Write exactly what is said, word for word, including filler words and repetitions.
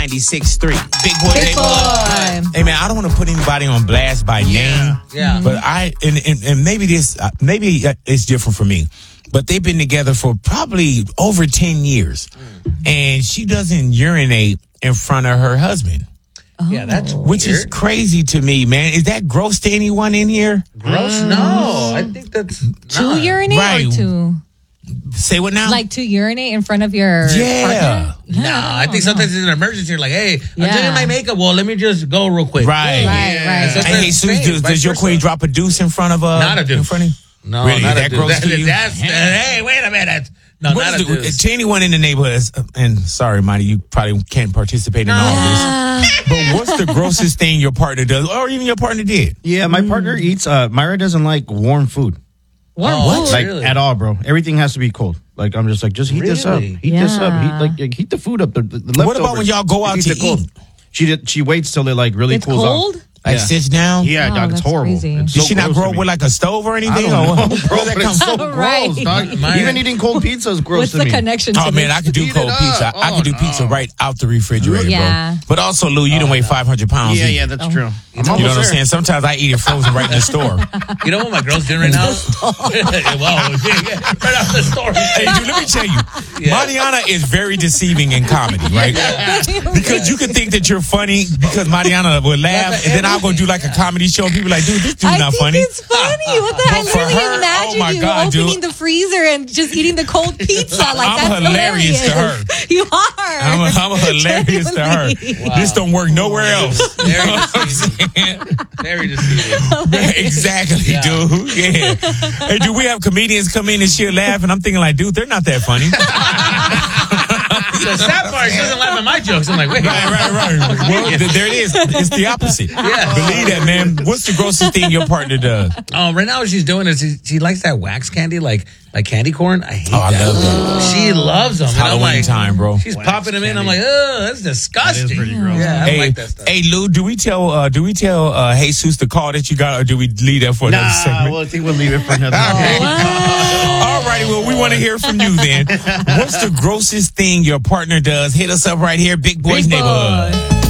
ninety-six point three. Big Boy Big Neighborhood. Boy. Hey, man, I don't want to put anybody on blast by name. Yeah. But I, and, and, and maybe this, uh, maybe it's different for me. But they've been together for probably over ten years. Mm. And she doesn't urinate in front of her husband. Oh. Yeah, that's Which weird. is crazy to me, man. Is that gross to anyone in here? Gross? Mm. No. I think that's... To nah. urinate Right. or to... Say what now? Like to urinate in front of your Yeah. partner? No, I, I think sometimes it's an emergency. You're like, hey, I'm Yeah. doing my makeup. Well, let me just go real quick. Right. Right, right. So Hey, it's Jesus, the same, does, vice does your versa. queen drop a deuce in front of uh Not a deuce. In front of you? No, Really? not Is a that deuce. gross That- to you? That's, hey, wait a minute. No, What not is a the- deuce. to anyone in the neighborhood, and sorry, Marty, you probably can't participate in all Ah. this. But what's the grossest thing your partner does, or even your partner did? Yeah, my partner eats. Uh, Myra doesn't like warm food, Warm Oh, food. like Really? at all, bro. Everything has to be cold. Like I'm just like, just heat this up, Really? heat this up, heat Yeah. like, like heat the food up. The, the, the What about leftovers. when y'all go out Heat to the cold. eat? She did. She waits till it like really It's cools cold? off. Like Yeah. sits down? Yeah, Oh, dog, it's that's horrible. crazy. It's Did so she not gross grow to up me. with like a stove or anything? I don't Or know, what? bro, Where that but come it's so from? Right. gross, dog. My- Even eating cold pizza is gross What's to the me. connection to Oh man, this? I could do Heat cold it up. pizza. I Oh, could do no. pizza right out the refrigerator, Yeah. bro. But also, Lou, you don't weigh five hundred pounds. Yeah, either. yeah, that's true. I'm You know almost what I'm there. saying? Sometimes I eat it frozen right in the store. You know what my girl's doing right now? Wow. Right out the store. Hey, dude, let me tell you, Yeah. Mariana is very deceiving in comedy, right? Because you could think that you're funny because Mariana would laugh, and then I'll go do like a comedy show, and people are like, dude, this dude's I not think funny. it's funny. What the But I for really her, imagine oh my you God, dude. opening the freezer and just eating the cold pizza. Like I'm that's hilarious to her. You are. I'm, I'm hilarious to her. Genuinely. This don't work nowhere else. Very You know what I'm deceiving. saying? Very deceiving. Exactly, Yeah. dude. Yeah. Hey, dude, we have comedians come in and she'll laugh, and I'm thinking like, dude, they're not that funny. The sad part, she doesn't laugh at my jokes. I'm like, wait. Right, right, right. Well, th- there it is. It's the opposite. Yeah. Believe that, man. What's the grossest thing your partner does? Um, right now, what she's doing is she, she likes that wax candy, like like candy corn. I hate Oh, I that. love that. She loves them. It's And I'm Halloween like, time, bro. She's popping them in. I'm like, oh, that's disgusting. That is pretty gross. Yeah, I don't Hey, like that stuff. hey, Lou, do we tell uh, do we tell uh, Jesus the call that you got, or do we leave that for another Nah, segment? well, I think we'll leave it for another. All righty, well, we want to hear from you then. What's the grossest thing your partner does? Hit us up right here, Big Boys Big Boy. Neighborhood.